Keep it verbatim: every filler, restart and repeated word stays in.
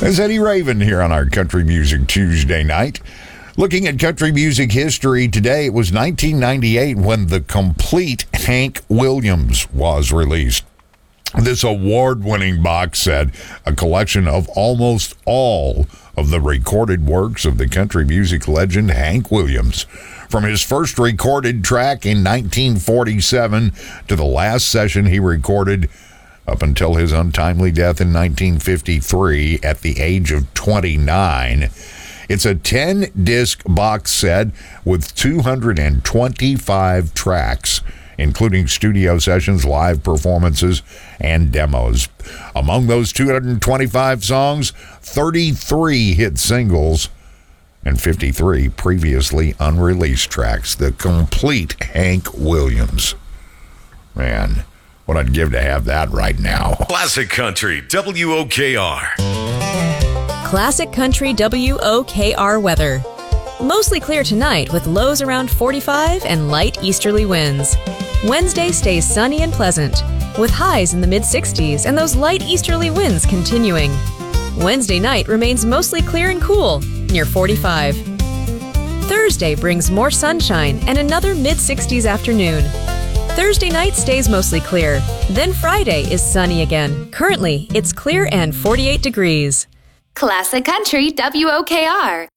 As Eddie Raven here on our Country Music Tuesday night. Looking at country music history today, it was nineteen ninety-eight when the complete Hank Williams was released. This award-winning box set, a collection of almost all of the recorded works of the country music legend Hank Williams, from his first recorded track in nineteen forty-seven to the last session he recorded up until his untimely death in nineteen fifty-three at the age of twenty-nine. It's a ten-disc box set with two hundred twenty-five tracks, including studio sessions, live performances, and demos. Among those two hundred twenty-five songs, thirty-three hit singles and fifty-three previously unreleased tracks. The complete Hank Williams. Man, what I'd give to have that right now. Classic Country, W O K R. Classic Country W O K R weather. Mostly clear tonight with lows around forty-five and light easterly winds. Wednesday stays sunny and pleasant with highs in the mid sixties and those light easterly winds continuing. Wednesday night remains mostly clear and cool, near forty-five. Thursday brings more sunshine and another mid sixties afternoon. Thursday night stays mostly clear. Then Friday is sunny again. Currently, it's clear and forty-eight degrees. Classic Country W O K R.